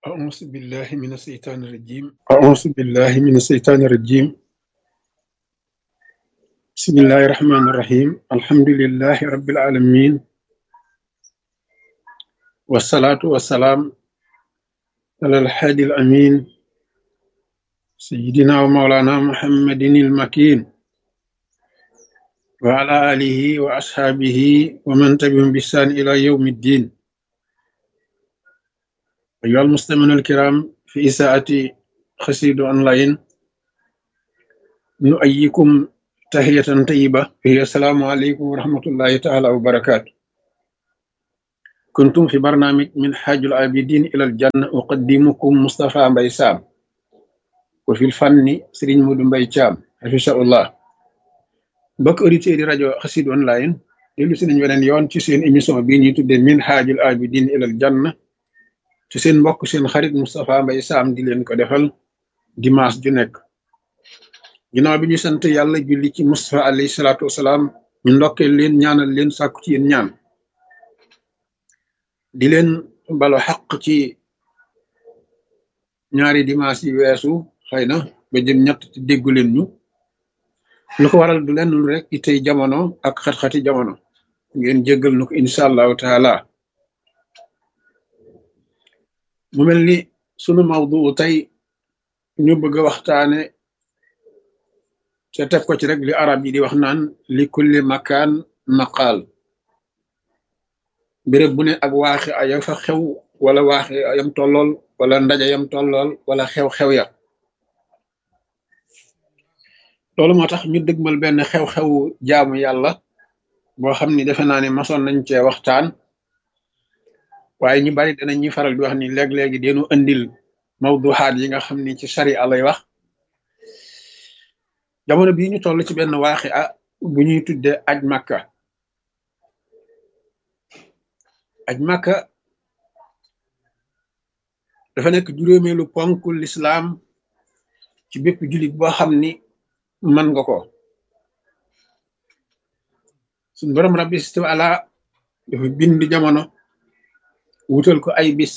أعوذ بالله من الشيطان الرجيم أعوذ بالله من الشيطان الرجيم بسم الله الرحمن الرحيم الحمد لله رب العالمين والصلاة والسلام على الحادي الأمين سيدنا ومولانا محمد المكين وعلى آله وأصحابه ومن تبعهم بإحسان إلى يوم الدين أيها المستمعون الكرام في إذاعة قصيدة أونلاين نؤيكم تحية طيبة هي السلام عليكم ورحمة الله تعالى وبركاته. كنتم في برنامج من حاج العابدين إلى الجنة أقدمكم مصطفى مباي سام وفي الفن سرين مودو مباي تشام حفظه الله. بك أوديتير دي راديو قصيدة أونلاين ديلو سي نيو ونن يون ci seen émission bi ñuy tuddé min haajul abidin ilal janna ci seen mbokk seen xarit Moustapha Mbaye Sam di leen ko defal dimanche ju nekk. ginnaaw bi ñu sant yàlla julli ci Mustafa alayhi salaatu wasalaam ñu ndokkeel leen ñaanal leen sàkku ci yéen ñaan di leen balo xaq ci ñaari dimanche yi weesu xëy na ba jëm ñett te déggu leen ñu lu ko waral du leen lu rek itey jamono ak xat-xati jamono ngeen jéggal nu ko incha allahu taala. mu mel ni sunu mawdu tey ñu bëgg a waxtaane te teg ko ci rek li arab yi di wax naan li kulli makaan maqaal. béréb bu ne ak waaxi aya fa xew wala waaxi ayam tollool wala ndaje yam tollool wala xew-xew ya. loolu moo tax ñu dëgmal benn xew-xewu jaamu yàlla boo xam ni defe naa ne masoon nañ cee waxtaan waaye ñu bari danañ ñuy faral di wax ni léeg-léegi deenu andil mawduxaat yi nga xam ni ci sariya lay wax. jamono bii ñu toll ci benn waaxi bu ñuy tuddee aj màkka. aj màkka dafa nekk juróomeelu ponk lislaam ci bépp jullit boo xam ni mën nga ko. suñ borom rabbi situ ala dafa bind jamono wutal ko ay bis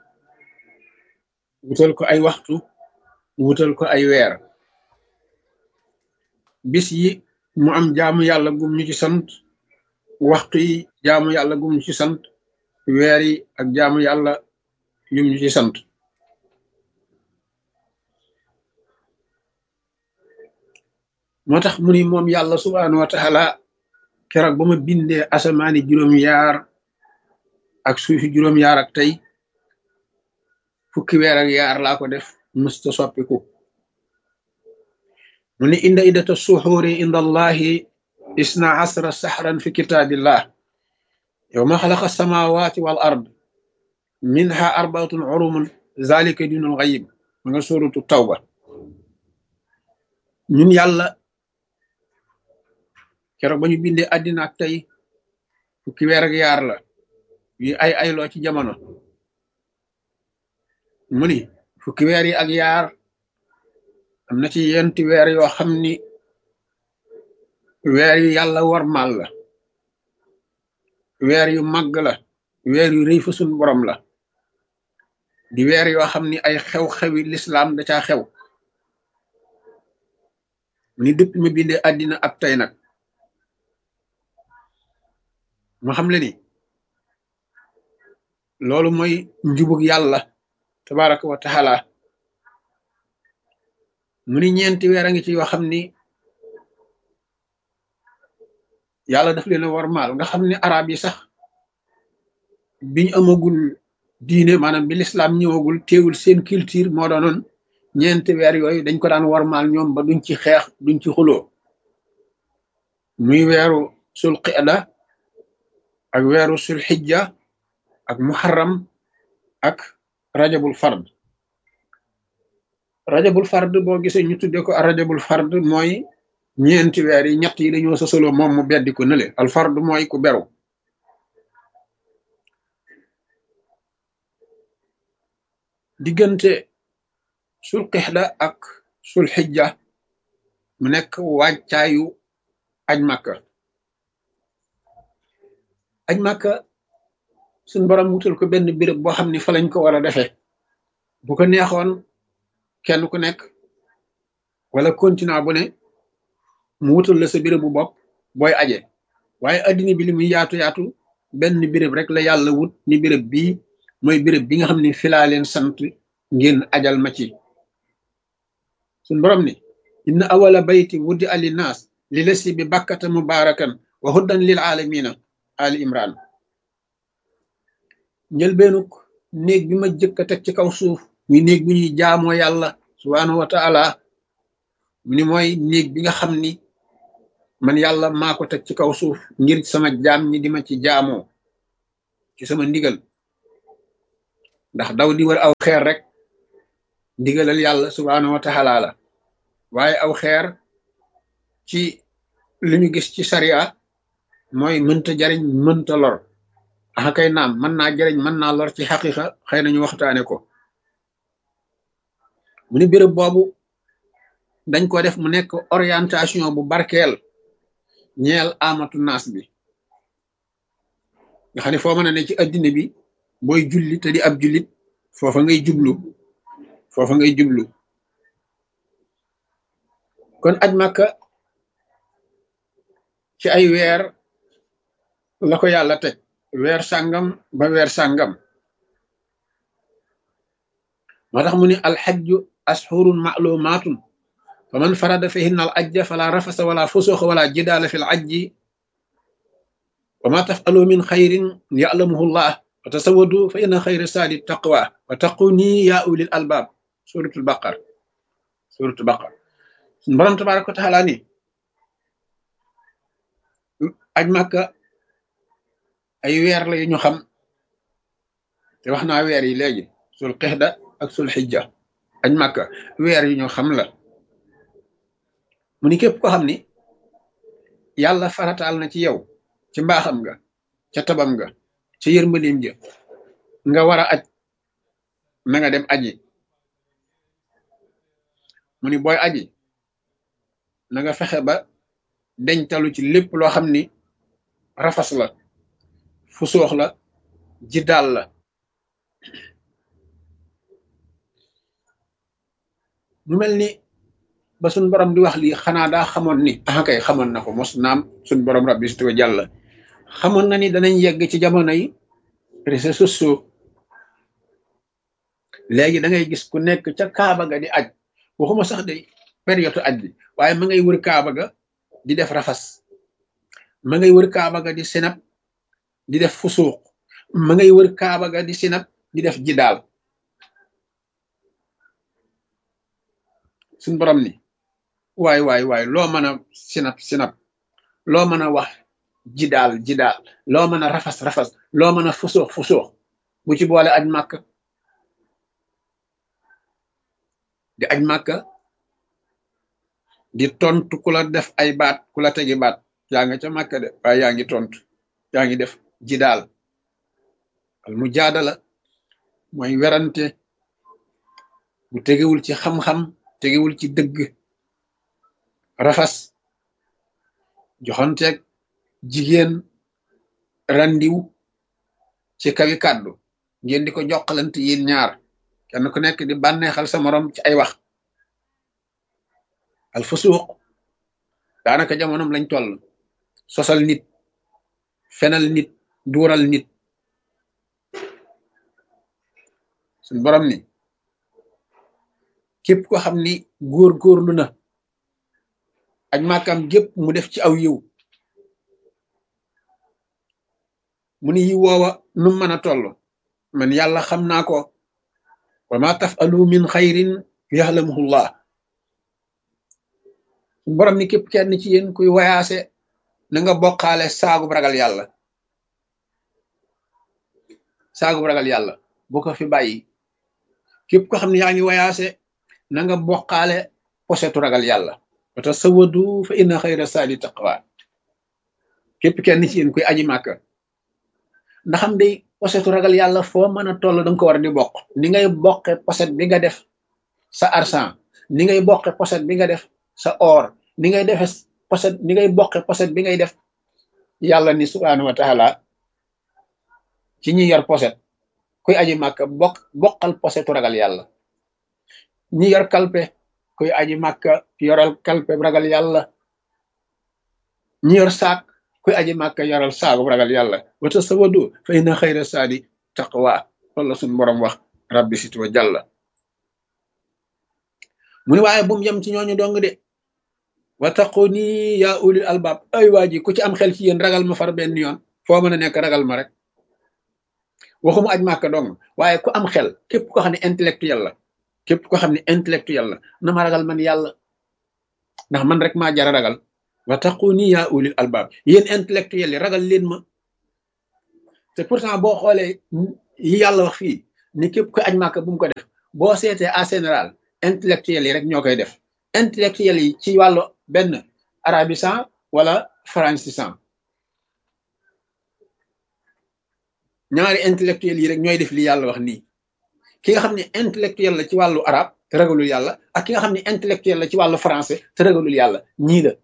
wutal ko ay waxtu wutal ko ay weer. bis yi mu am jaamu yàlla gum ñu ci sant, waxtu yi jaamu yàlla gum ñu ci sant, weer yi ak jaamu yàlla yum ñu ci sant. moo tax mu ni moom yàlla subhaanahu wa taala keroog ba ma bindee asamaani juróom-yaar ak suufi juróom-yaar ak tey fukki weer ak yaar laa ko def musta soppiku. mu ni inda iddata suxuuri inda allahi isna asra saxran fi kitaabillah yowma xalaqa samawati wal ard minha arbaatun urumun zalika dinul xayib ma nga sóoratu tawba. ñun yàlla keroog ba ñu bindee àddina ak tey fukki weer ak yaar la yu ay loo ci jamono. mu ni fukki weer yi ak yaar am na ci yenti weer yoo xam ni weer yu yàlla warmal la, weer yu màgg la, weer yu rëy fa sun borom la, di weer yoo xam ni ay xew-xewi lislaam da caa xew. mu ni dëpp ma bindee àddina ak tey nag ma xam le ni loolu mooy njubug yàlla tabaraka wa taala. mu ni ñeenti weer a ngi ci yoo xam ni yàlla daf leen a warmaal nga xam ni arab yi sax biñ amagul diine maanaam bi lislaam ñëwagul teewul seen culture moo doonoon ñeenti weer yooyu dañ ko daan warmaal ñoom ba duñ ci xeex duñ ci xuloo. muy weeru sul qida ak weeru sul xijja ak muharram ak rajabul fard. rajabul fard boo gisee ñu tuddee ko rajabul fard mooy ñeenti weer yi ñett yi dañoo sosoloo moom mu beddi ko nële. al fard mooy ku beru. diggante sul qixda ak sul xijja mu nekk wàccaayu aj màkka. aj màkka suñ borom wutal ko benn béréb boo xam ni fa lañ ko war a defee bu ko neexoon kenn ku nekk wala continent bu ne mu wutal la sa béréb bu bopp booy aje waaye addina bi li muy yaatu yaatu benn béréb rek la yàlla wut ni béréb bii mooy béréb bi nga xam ne fi laa leen sant ngeen ajal ma ci suñ borom ni inna awala bayti wuddi ali naas li lasi bi bakkata mubarakan wa huddan lil alamina ali imran njëlbeenuk néeg bi ma jëkk a teg ci kaw suuf muy néeg bi ñuy jaamoo yàlla subhanahu wa taala mu ni mooy néeg bi nga xam ni man yàlla maa ko teg ci kaw suuf ngir sama jaam ñi di ma ci jaamoo ci sama ndigal ndax daw di war aw xeer rek ndigalal yàlla subhanahu wa taala la waaye aw xeer ci li ñu gis ci sariya mooy mënta jariñ mënta lor axa kay naam mën naa jariñ mën naa lor ci xaqiqa xëy nañu waxtaane ko mu ni béréb boobu dañ ko def mu nekk orientation bu barkeel ñeel amatu naas bi nga xam ne foo mën a ne ci addina bi booy julli te di ab jullit foofa ngay jublu foofa ngay jublu kon aj Makka ci ay weer la ko yàlla teg weer sàngam ba weer sàngam moo tax mu ni alxajju ashurun maalumaatun fa man farada fihinna al ajja fala rafasa wala fusuxa wala jidaala fi l ajji wa ma tafalu min xayrin yalamuhu llah wa tasawadu fa inna xayra saadi taqwa wa taquni ya ulil albab suratul baqar suñu borom tabaraka wa taala ni aj Makka ay weer la yu ñu xam te wax naa weer yi léegi sul qixda ak sul xijja aj Makka weer yu ñu xam la mu ni képp ko xam ni yàlla farataal na ci yow ci mbaaxam nga ca tabam nga ca yërmandeem ja nga war a aj na nga dem aji mu ni booy aji na nga fexe ba deñtalu ci lépp loo xam ni rafas la fusoox la jiddaal la mu mel ni ba suñ borom di wax lii xanaa daa xamoon ni kay xamoon na ko mos naam suñ borom rabbi si tuwa jàll xamoon na ni danañ yegg ci jamono yi réseaux sociaux léegi da ngay gis ku nekk ca Kaaba ga di aj waxuma sax de période aj bi waaye ma ngay wër Kaaba ga di def rafas ma ngay wër Kaaba ga di sinap di def fusuuq ma ngay wër Kaaba ga di sinap di def jidaal suñ borom ni waay loo mën a sinap loo mën a wax jidaal loo mën a rafas loo mën a fusuux bu ci boole aj Makka di aj Makka di tontu ku la def ay baat ku la tegi baat yaa nga ca Makka de waaye yaa ngi tontu yaa ngi def jidaal al mujaadala mooy werante bu tegewul ci xam-xam tegewul ci dëgg rafas joxanteeg jigéen randiw ci kawi kàddu ngeen di ko jokkalante yéen ñaar kenn ku nekk di bànneexal sa morom ci ay wax al fusuuq daanaka jamonoom lañ toll sosal nit fenal nit duural nit suñ borom ni képp ko xam ni góorgóorlu na aj Màkkam gépp mu def ci aw yiw mu ni yi woowa nu mën a toll man yàlla xam naa ko wa ma tafalu min xayrin yaxlamuhullah suñ borom ni képp kenn ci yéen kuy wayaase na nga bokkaale saagub ragal yàlla bu ko fi bàyyi képp ko xam ne yaa ngi wayaase na nga bokkaale posetu ragal yàlla wa tasawadu fa inna xayra saadi taqwa képp kenn ci yéen kuy aji Màkka ndaxam day posetu ragal yàlla foo mën a toll danga ko war di bokk ni ngay bokke poset bi nga def sa argent ni ngay bokke poset bi nga def sa or ni ngay bokke poset bi ngay def yàlla ni subhaanahu wa taala ci ñi yor poset kuy aji Màkka bokkal posetu ragal yàlla ñi yor kalpe kuy aji màkka yoral kalpe ragal yàlla ñi yor saak kuy aji màkka yoral saagu ragal yàlla wata sawadu fa inna xayra saadi taqwa loolu la suñu borom wax rabbi sit wa jàlla mu ne waaye bu mu yem ci ñooñu dong de wattaquni yaa ulil albab ay waa ji ku ci am xel ci yéen ragal ma far benn yoon foo mën a nekk ragal ma rek waxuma aj màkka dong waaye ku am xel képp ko xam ne intellectuel la képp ko xam ne intellectuel la na ma ragal man yàlla ndax man rek maa jara ragal wattaquni yaa ulil albab yéen intellectuel yi ragal leen ma te pourtant boo xoolee yi yàlla wax fii ni képp ko aj màkka bu mu ko def boo seetee en général intellectuel yi rek ñoo koy def intellectuel yi ci wàllu benn arabisan wala francisan ñaari intellectuel yi rek ñooy def li yàlla wax nii ki nga xam ne intellectuel la ci wàllu arab te ragalul yàlla ak ki nga xam ne intellectuel la ci wàllu français te ragalul yàlla ñii la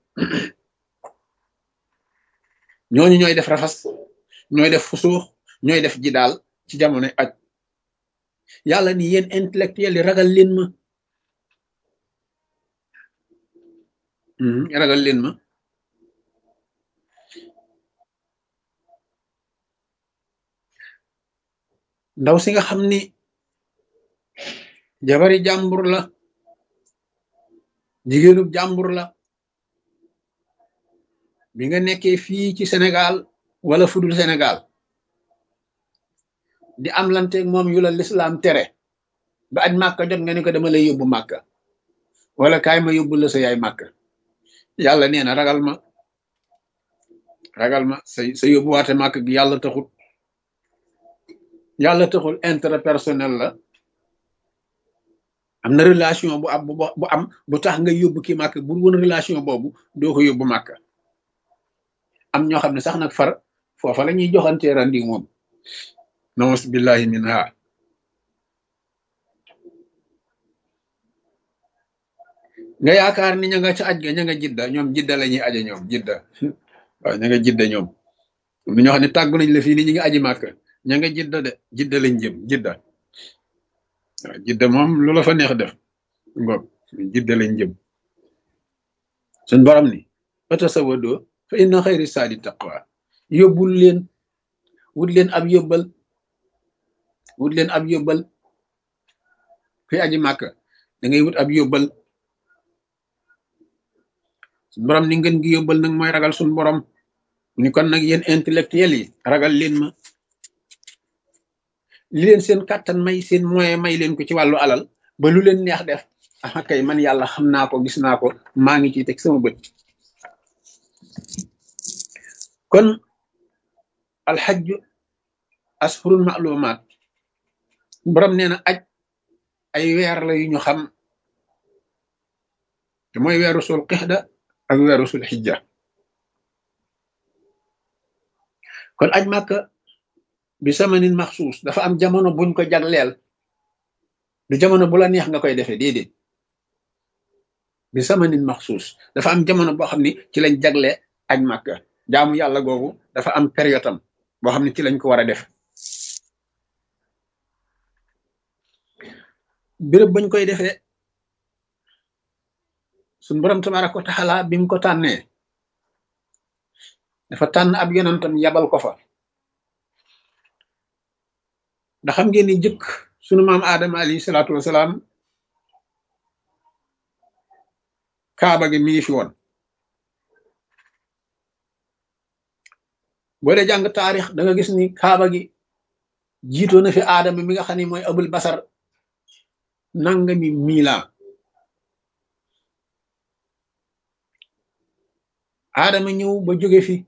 ñooñu ñooy def rafas ñooy def fusuux ñooy def jidaal ci jamono aj yàlla ni yéen intellectuel yi ragal leen ma ragal leen ma ndaw si nga xam ni jabari jàmbur la jigéenub jàmbur la bi nga nekkee fii ci Sénégal wala fudul Sénégal di am lanteeg moom yu la lislaam tere ba aj màkka jot nga ne ko dama lay yóbbu màkka wala kaay ma yóbbu la sa yaay màkka yàlla nee na ragal ma sa yóbbuwaate màkk gi yàlla taxul intérêt personnel la am na relation bu am bu tax nga yóbbu ki màkk bu woon relation boobu doo ko yóbbu màkk am ñoo xam ne sax nag far foofa la ñuy joxantee randi moom naus billahi min ha nga yaakaar ni ña nga ca aj ga ña nga jidda ñoom jidda la ñuy aje ñoom jidda waaw ña nga jidda ñoom am na ñoo xam ne tàggu nañ la fii ni ñi nga aji màkk ña nga jidda de jidda lañ jëm jidda waaw jidda moom lu la fa neex def ngoog jidda lañ jëm suñ borom ni fatasawadoo fa inna xayri saadi taqwa yóbbul leen wut leen ab yóbbal kuy aji màkk da ngay wut ab yóbbal suñ borom ni ngeen gi yóbbal nag mooy ragal suñ borom ni kon nag yéen intellectuel yi ragal leen ma li leen seen kàttan may seen moyen may leen ko ci wàllu alal ba lu leen neex def ah kay man yàlla xam naa ko gis naa ko maa ngi ciy teg sama bët kon alxajju ashurul maalumaat borom nee na aj ay weer la yu ñu xam te mooy weeru sul qixda ak weeru sul xijja kon aj màkka bi samanin maxsuus dafa am jamono buñ ko jagleel du jamono bu la neex nga koy defee déedéet bi samanin maxsuus dafa am jamono boo xam ni ci lañ jagle aj màkka jaamu yàlla googu dafa am période am boo xam ne ci lañ ko war a def béréb bañ koy defee suñ borom tabaraka wa taala bi mu ko tànnee dafa tànn ab yonentam yabal ko fa ndax xam ngeen ni jëkk sunu maam Adama alayhi salaatu wasalaam kaaba gi mi ngi fi woon boo dee jàng taarix da nga gis ni kaaba gi jiitoo na fi Adama mi nga xam ne mooy abul basar nangami miila Adama ñëw ba jóge fi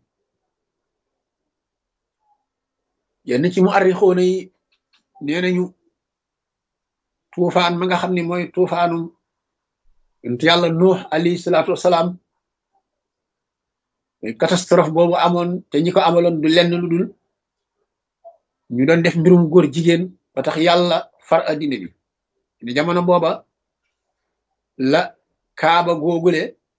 yenn ci mu arrixoona yi nee nañu tuufaan ma nga xam ne mooy tuufaanum yonent yàlla nuux alayhi salaatu wasalaam catastrophe boobu amoon te ñi ko amaloon du lenn lu dul ñu doon def mbirum góor jigéen ba tax yàlla far addina bi ni jamono booba la kaaba googule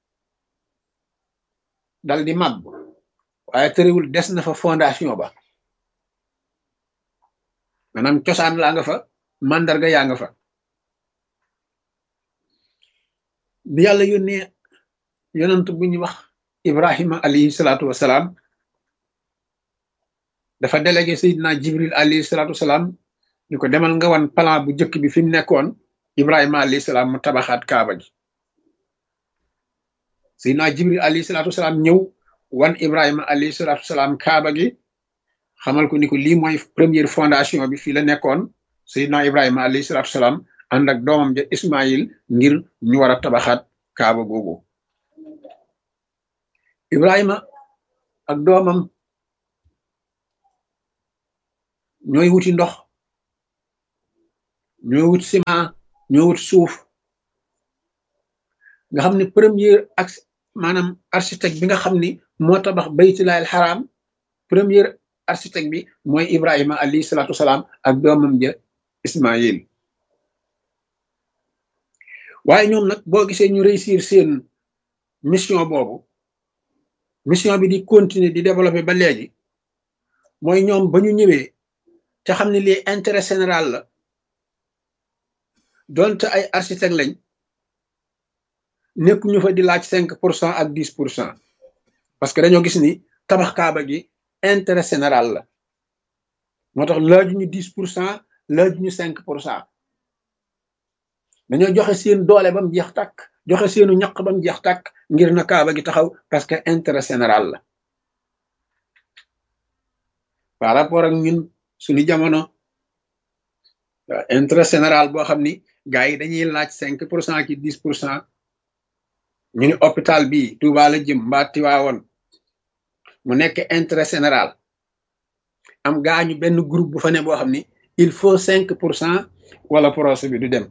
dal di màbb waaye tëriwul des na fa fondation ba maanaam cosaan laa nga fa mandarga yaa nga fa bi yàlla yónnee yonent bu ñu wax Ibrahima alayhi salaatu wasalaam dafa délégué Seydina Jibril alayhi salaatu wasalaam ñu ko demal nga wan plan bu njëkk bi fi mu nekkoon Ibrahima alayhi salaam mu tabaxaat kaaba gi. Seydina Jibril alayhi salaatu wasalaam ñëw wan Ibrahima alayhi salaatu wasalaam kaaba gi xamal ko ni ko lii mooy première fondation bi fii la nekkoon. Seydina Ibrahima alayhi salaatu wasalaam ànd ak doomam ja Ismaïl ngir ñu war a tabaxaat kaaba googu. Ibrahima ak doomam ñooy wuti ndox, ñooy wut ciment, ñooy wut suuf. nga xam ne premier ak maanaam architecte bi nga xam ni moo tabax baytullaahil xaraam premier architecte bi mooy Ibrahima alayhi salaatu wasalaam ak doomam ja Ismaïl. waaye ñoom nag boo gisee ñu réussir seen mission boobu, mission bi di continuer di développer ba léegi, mooy ñoom ba ñu ñëwee te xam ne lii intérêt général la donte ay architecte lañ nekk ñu fa di laaj 5% ak 10%, parce que dañoo gis ni tabax kaaba gi intérêt général la. moo tax laajuñu 10%, laajuñu 5%. dañoo joxe seen doole ba mu jeex tàkk, joxe seenu ñaq ba mu jeex tàkk ngir na kaaba gi taxaw, parce que intérêt général la. par rapport ak ñun suñu jamono, intérêt général boo xam ni gars yi dañuy laaj 5% ki 10%. ñu ni hôpital bi Touba la jëm mbaa Tiwaawoon mu nekk intérêt général, am gaañu benn groupe bu fa ne boo xam ni il faut 5% wala projet bi du dem,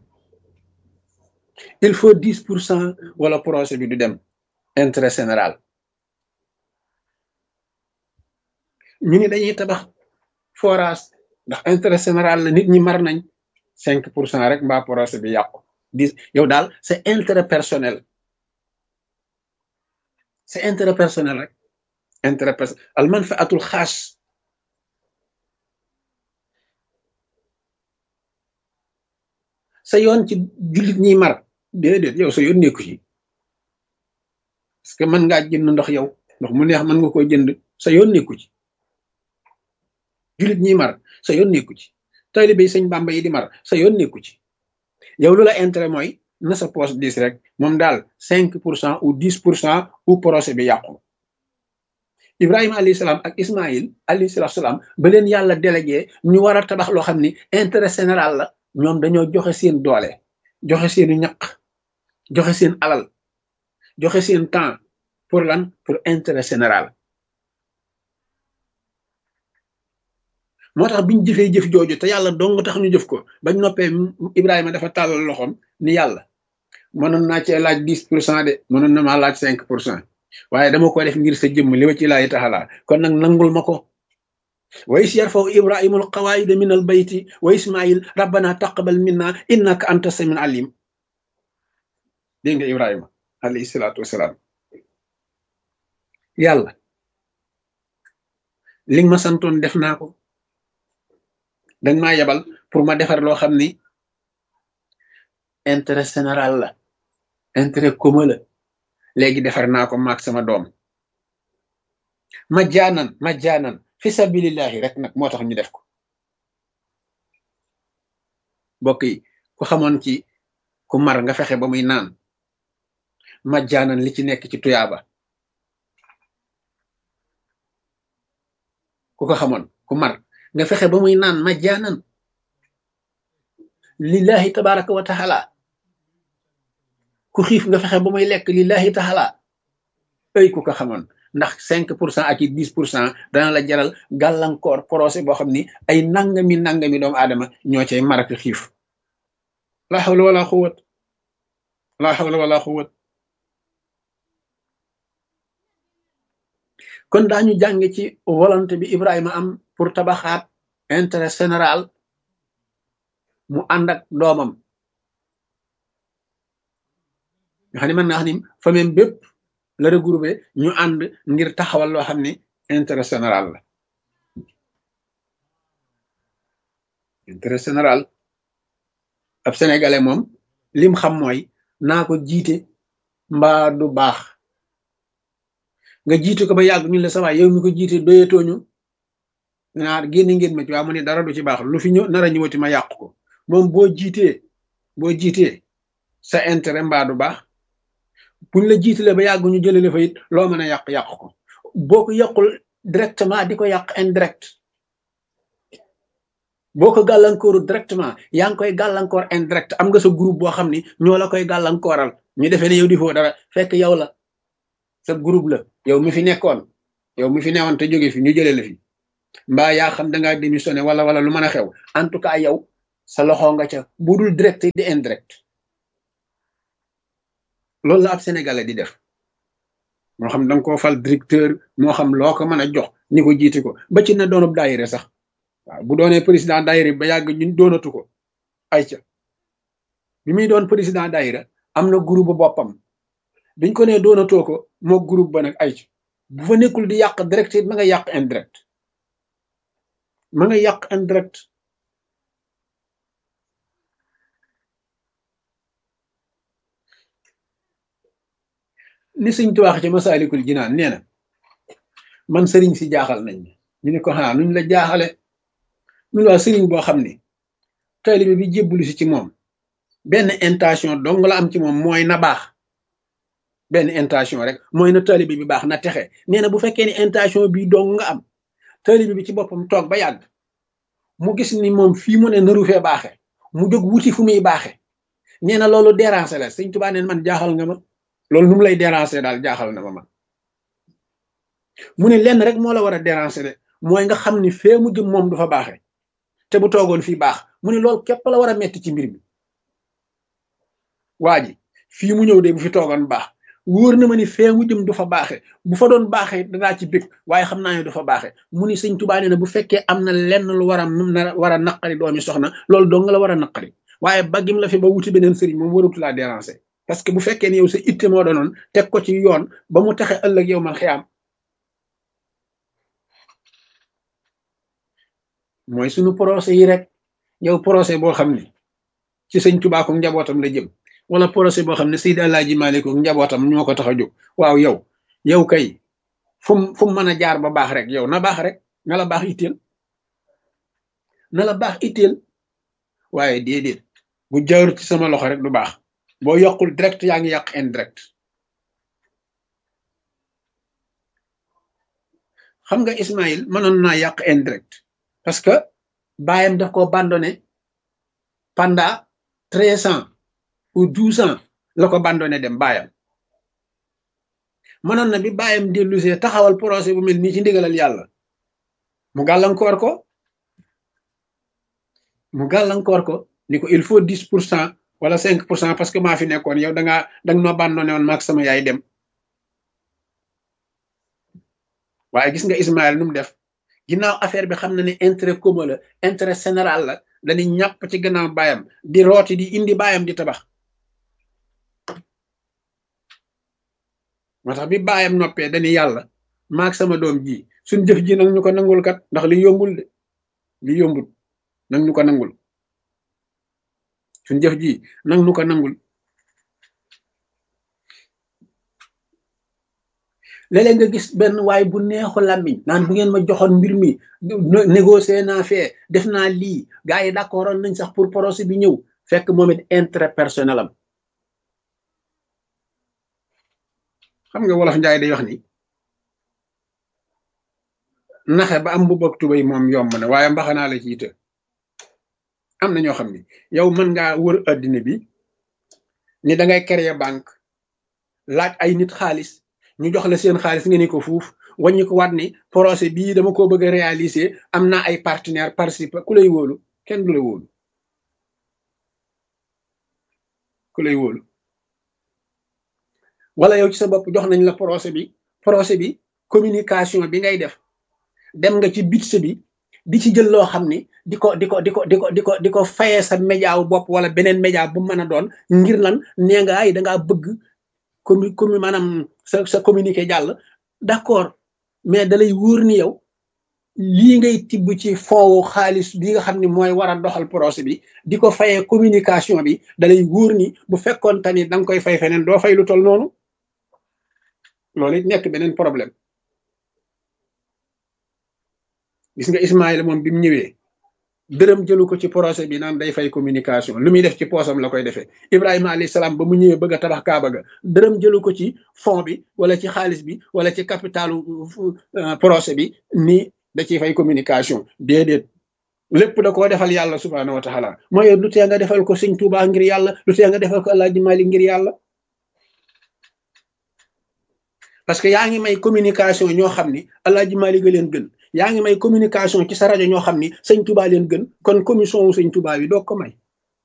il faut 10% wala projet bi du dem. intérêt général. ñu ni dañuy tabax forage ndax intérêt général la, nit ñi mar nañ, 5% rek mbaa projet bi yàqu. yow daal c'est intérêt personnel, c'est intérêt personnel rek. intérêt personnel, al manfaatul xaas. sa yoon ci jullit ñi mar déedéet, yow sa yoon nekku ci, parce que mën ngaa jënd ndox, yow ndox mu neex mën nga koo jënd, sa yoon nekku ci. jullit ñi mar sa yoon nekku ci, taalibe sëñ Bàmba yi di mar sa yoon nekku ci. yow lu la intérêt mooy na sa poche 10 rek, moom daal 5% ou 10% ou projet bi yàqu. Ibrahima alayhi salaam ak Ismaïl alayhi salaam ba leen yàlla délégué ñu war a tabax loo xam ni intérêt général la, ñoom dañoo joxe seen doole, joxe seenu ñaq, joxe seen alal, joxe seen temps. pour lan? pour intérêt général. moo tax biñ jëfee jëf jooju te yàlla dong tax ñu jëf ko, bañ noppee Ibrahima dafa tàllal loxoom ni yàlla, mënoon naa cee laaj 10% de, mënoon na maa laaj 5%, waaye dama ko def ngir sa jëmm li wa ci laayi taxalaa, kon nag nangul ma ko. wa is yarfaw ibrahimul qawaida min al bayti wa ismail rabbana taqabal minna innaka anta samiul alim. dégg nga Ibrahima alayhi salaatu wasalaam, yàlla li nga ma santoon def naa ko, dañ maa yebal pour ma defar loo xam ni intérêt général la, intérêt commun la, léegi defar naa ko maag sama doom. majjaanan fi sabilillahi rek nag moo tax ñu def ko. mbokk yi, ku xamoon ci ku mar nga fexe ba muy naan, majjaanan li ci nekk ci tuyaaba, ku ko xamoon, ku mar nga fexe ba muy naan majjaanan lillahi tabaraka wa taala, ku xiif nga fexe ba muy lekk lillahi taala. ay ku ko xamoon, ndax 5% ak 10% dana la jaral gàllankoor projet boo xam ni ay nangami doomu aadama ñoo cay mar ak xiif. la hawla wala quwwat, la hawla wala quwwat. kon daañu jànge ci volonté bi Ibrahima am pour tabaxaat intérêt général, mu ànd ak doomam nga xam ne mën naa xam ni famille bépp la regroupé ñu ànd ngir taxawal loo xam ni intérêt général la. intérêt général, ab sénégalais moom lim xam mooy naa ko jiite mbaa du baax nga jiite ko ba yàgg ñu la sa waay yow mi ko jiite doyatooñu naar génn ngeen ma ci waa mu ne dara du ci baax lu fi ñëw nar a ñëwati ma yàq ko moom boo jiitee sa intérêt mbaa du baax buñ la jiitalee ba yàgg ñu jëlee la fa it loo mën a yàq ko boo ko yàqul directement di ko yàq indirect boo ko gàllankooru directement yaa ngi koy gàllankoor indirect am nga sa groupe boo xam ni ñoo la koy gàllankooral ñu defee ne yow di foo dara fekk yow la sa groupe la yow mi fi nekkoon yow mi fi newoon te jóge fi ñu jëlee la fi mbaa yaa xam da ngaa démissionné wala lu mën a xew en tout cas yow sa loxo nga ca bu dul direct di indirect loolu la ab sénégalais di def moo xam da nga koo fal directeur moo xam loo ko mën a jox ni ko jiite ko ba ci na doonub daayire sax waaw bu doonee président daayira ba yàgg ñun doonatu ko ay ca bi muy doon président daayira am na groupe boppam biñ ko nee doonatoo ko moo groupe ba nag ay ca bu fa nekkul di yàq direct it ma nga yàq indirect ma nga yàq indirect ni Sëñ Tuubaa ci Masaalikul Jinaan nee na man sëriñ si jaaxal nañ ñu ne ko xanaa nuñ la jaaxale ñun waa sëriñ boo xam ne taalibe bi jébbalu si ci moom benn intention dong la am ci moom mooy na baax benn intention rek mooy na taalibe bi baax na texe nee na bu fekkee ni intention bi dong nga am taalibe bi ci boppam toog ba yàgg mu gis ni moom fii mu ne naru fee baaxe mu jóg wuti fu muy baaxe nee na loolu déranger la Sëñ Tuubaa neen man jaaxal nga ma loolu nu mu lay déranger daal jaaxal na ma man mu ne lenn rek moo la war a déranger de mooy nga xam ni fee mu jëm moom du fa baaxe te bu toogoon fii baax mu ne loolu képp la war a metti ci mbir mi waa ji fii mu ñëw de bu fi toogoon baax wóor na ma ni fee mu jëm du fa baaxe bu fa doon baaxe danaa ci bég waaye xam naa ne du fa baaxe mu ni Sëñ Tuubaa nee na bu fekkee am na lenn lu war a naqari doomi soxna loolu dong la war a naqari waaye baggim la fi ba wuti beneen sëriñ moom waratu laa déranger parce que bu fekkee ne yow sa itte moo doonoon teg ko ci yoon ba mu taxe ëllëg yow man xiyaam mooy suñu procès yi rek yow procès boo xam ne ci Sëñ Tuubaa ko njabootam la jëm wala procès boo xam ne Seydi Alaaji Maalik ko njabootam ñoo ko tax a jóg waaw yow kay fu mu mën a jaar ba baax rek yow na baax rek na la baax itteel waaye déedéet bu jaarut ci sama loxo rek du baax boo yokkul direct yaa ngi yàq indirect xam nga Ismaïl mënoon naa yàq indirect parce que baayam daf ko abandonné pendant 13 ans ou 12 ans la ko abandonné dem baayam mënoon na bi baayam dellusee taxawal projet bu mel nii ci ndigalal yàlla mu gàllankoor ko ni ko il faut 10% wala 5% parce que maa fi nekkoon yow danga ma abandonné woon maag sama yaay dem waaye gis nga Ismaël nu mu def ginnaaw affaire bi xam na ne intérêt commun la intérêt général la dañuy ñàpp ci gannaaw baayam di rooti di indi baayam di tabax moo tax bi baayam noppee dañuy yàlla maag sama doom ji suñ jëf ji nag ñu ko nangul kat ndax li yombul de li yombul nag ñu ko nangul suñ jëf ji nag ñu ko nangul léeg-léeg nga gis benn waay bu neexu làmmiñ naan bu ngeen ma joxoon mbir mi négocier naa fee def naa lii gars yi d'accordoon nañ sax pour procès bi ñëw fekk moom it intérêt personnel am xam nga wolof njaay day wax ni naxe ba am bu bëgg tubay moom yomb na waaye mbaxanaa la ci ite am na ñoo xam ni yow mën ngaa wër addina bi ni da ngay créer banque laaj ay nit xaalis ñu jox la seen xaalis nga ni ko fuuf wàññi ko waat ni projet bii dama ko bëgg a réaliser am naa ay partenaire participer ku lay wóolu kenn du la wóolu ku lay wóolu wala yow ci sa bopp jox nañ la projet bi communication bi ngay def dem nga ci budget bi di ci jël loo xam ni di ko fayee sa média wu bopp wala beneen média bu mën a doon ngir lan nee nga ay dangaa bëgg maanaam sa communiqué jàll d'accord mais dalay wóor ni yow lii ngay tibb ci foowu xaalis bi nga xam ni mooy war a doxal projet bi di ko fayee communication bi dalay wóor ni bu fekkoon te ni da nga koy fay feneen doo fay lu tol noonu loolu it nekk beneen problème. gis nga Ismaïla moom bi mu ñëwee dërëm jëlu ko ci projet bi naan day fay communication lu muy def ci poosam la koy defee. Ibrahima alayhi salaam ba mu ñëwee bëgg a tabax Kaaba ga dërëm jëlu ko ci fond bi wala ci xaalis bi wala ci capitalu projet bi ni da ciy fay communication déedéet. lépp da koo defal yàlla subhaanahu wa taala mooy lu tee nga defal ko sëñ Tuubaa ngir yàlla lu tee nga defal ko Alaaji Maalik ngir yàlla. parce que yaa ngi may communication ñoo xam ni Alaaji Maalik a leen gën yaa ngi may communication ci sa rajo ñoo xam ni sëñ Tuubaa leen gën kon commission wu sëñ Tuubaa bi doo ko may.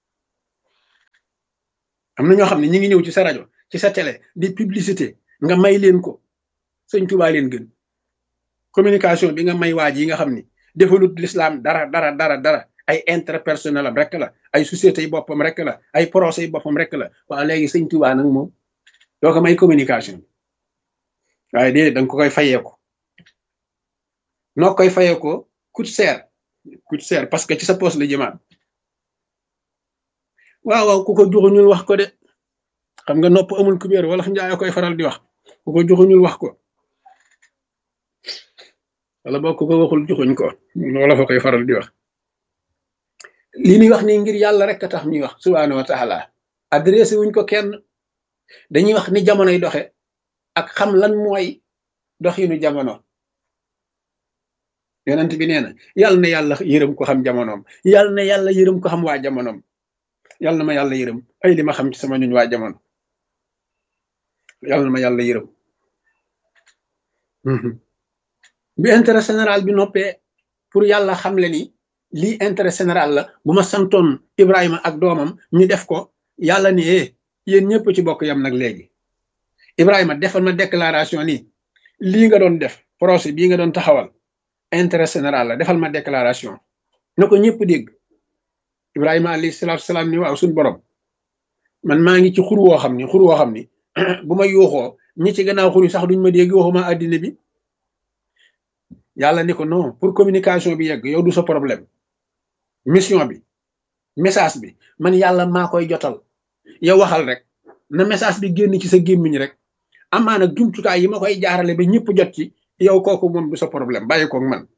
am na ñoo xam ne ñi ngi ñëw ci sa rajo ci sa télé di publicité nga may leen ko sëñ Tuubaa leen gën communication bi nga may waaj yi nga xam ni defalut l'islam dara ay intérêt personnel am rek la ay sociétés yi boppam rek la ay procès yi boppam rek la waaw léegi sëñ Tuubaa nag moom doo ko may communication waaye déedéet da nga ko koy fayeeko noo koy fayeeko coûte cher parce que ci sa poche la jëmaat. waaw ku ko joxuñul wax ko de xam nga nopp amul kubéer wala fi njaay koy faral di wax ku ko joxuñul wax ko wala boo ko waxul joxuñ ko wala fa koy faral di wax. li ñuy wax ni ngir yàlla rek a tax ñuy wax subhaanahu wa taala adressé wuñ ko kenn dañuy wax ni jamonoy doxe ak xam lan mooy doxinu jamono. yonent bi nee na yàlla yërëm ko xam jamonoom yàlla na yàlla yërëm ko xam waa jamonoom. yàlla na ma yàlla yërëm ay li ma xam ci sama ñuñ waa jamono yàlla na ma yàlla yërëm. bi intérêt général bi noppee pour yàlla xam le ni lii intérêt général la bu ma santoon Ibrahima ak doomam ñu def ko yàlla ni yéen ñëpp ci bokk yam nag léegi Ibrahima defal ma déclaration ni lii nga doon def projet bii nga doon taxawal intérêt général la defal ma déclaration na ko ñëpp dégg. Ibrahima alayhi salaatu salaam ni waaw suñ borom man maa ngi ci xur woo xam ni bu ma yuuxoo ñi ci gannaaw xur yi sax duñ ma dégg waxuma addina bi. yàlla ni ko non pour communication bi yegg yow du sa problème mission bi message bi man yàlla maa koy jotal yow waxal rek na message bi génn ci sa gémmiñ rek amaa nag jumtukaay yi ma koy jaarale ba ñëpp jot ci yow kooku moom du sa problème bàyyi koog man.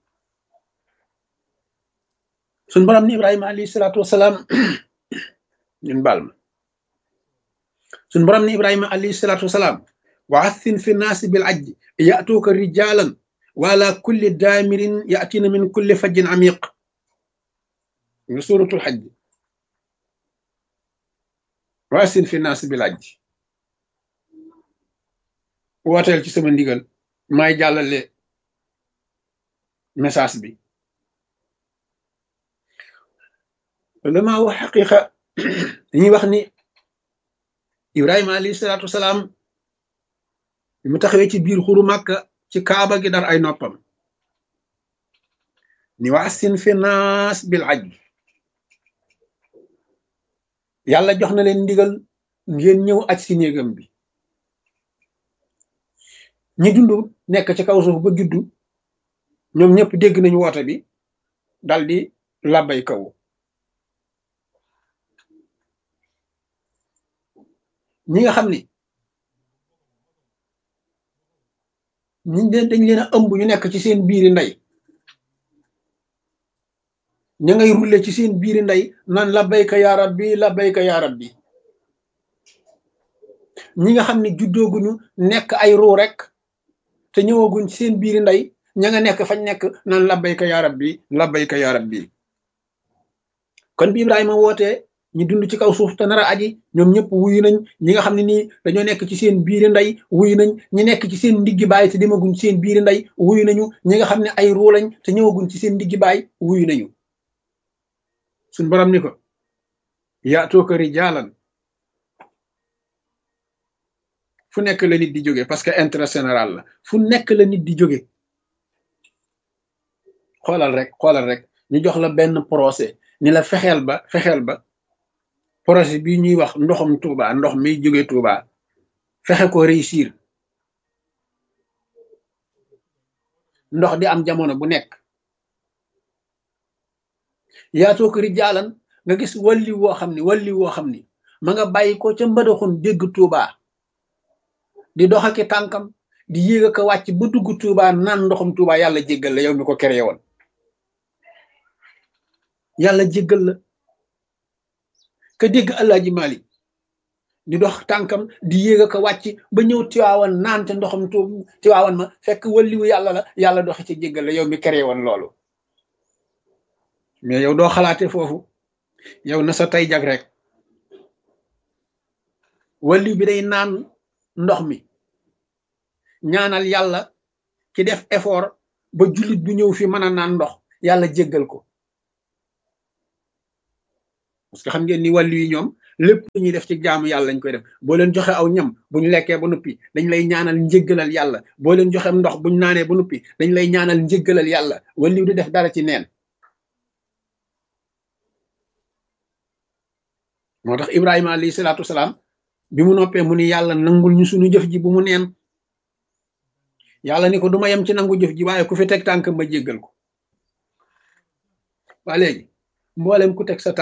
suñ borom ni Ibrahima alayhi salaatu wasalaam ñun baal ma suñ borom ni Ibrahima alayhi salaatu wasalaam wa athin fi naasi bil ajji ya'tuuka rijaalan wa ala kulli daamirin ya'tina min kulli fajjin amiq nga suuratul hajj wa athin fi naasi bil ajji wooteel ci sama ndigal maay jàllale message bi. ulama wax xaqiqa dañuy wax ni Ibrahima alayhi salaatu wasalaam mu taxawee ci biir xuru Màkka ci kaaba gi dar ay noppam ni waasin fi naas bil ajj yàlla jox na leen ndigal ngeen ñëw aj si néegam bi. ñi dund nekk ci kaw suuf ba juddu ñoom ñëpp dégg nañu woote bi dal di labbay kaw. ñi nga xam ni dañ leen a ëmb ñu nekk ci seen biiri ndey ña ngay rulle ci seen biiri ndey naan labbayka yaa rabbi labbayka yaa rabbi. ñi nga xam ne juddooguñu nekk ay ruu rek te ñëwaguñ ci seen biiri ndey ña nga nekk fañ nekk naan labbayka yaa rabbi labbayka yaa rabbi. kon bi Ibrahima wootee ñi dund ci kaw suuf te nar a aji ñoom ñëpp wuyu nañ. ñi nga xam ne nii dañoo nekk ci seen biiri ndey wuyu nañ. ñi nekk ci seen ndiggi baay te demaguñ ci seen biiri ndey wuyu nañu. ñi nga xam ne ay ruu lañ te ñëwaguñ ci seen ndiggi baay wuyu nañu. suñ borom ni ko yaatuuka rijaalan fu nekk la nit di jóge parce que intérêt général la fu nekk la nit di jóge. xoolal rek ñu jox la benn procès ni la fexeel ba projet bi ñuy wax ndoxum Touba ndox mi jóge Touba fexe ko réussir ndox di am jamono bu nekk. yaatoo ko rijaalan nga gis walli woo xam ni ma nga bàyyi ko ca mbadaxun dégg Touba di dox ak tànkam di yéeg a ko wàcc ba dugg Tuuba naan ndoxum Tuuba yàlla jéggal la yow mi ko créé woon yàlla jéggal la ka dégg Alaaji Maalik di dox tànkam di yéeg a ko wàcc ba ñëw Tiwaawan naan te ndoxum Tiwaawan ma fekk waliwu yàlla la yàlla doxi ci jéggal la yow mi créé woon loolu mais yow doo xalaate foofu yow na sa tey jag rek waliw bi day naan ndox mi ñaanal yàlla ki def effort ba jullit bu ñëw fi mën a naan ndox yàlla jéggal ko parce que xam ngeen ni wàllu yi ñoom lépp lu ñuy def ci jaamu yàlla lañ koy def boo leen joxe aw ñam bu ñu lekkee ba noppi dañ lay ñaanal njéggalal yàlla boo leen joxe ndox bu ñu naanee ba noppi dañ lay ñaanal njéggalal yàlla wàllu di def dara ci neen moo tax Ibrahima alayhi salaatu wasalaam bi mu noppee mu ni yàlla nangul ñu suñu jëf ji bu mu neen yàlla ni ko du ma yem ci nangu jëf ji waaye ku fi teg tànk ma jéggal ko waa léegi mboolem ku teg sa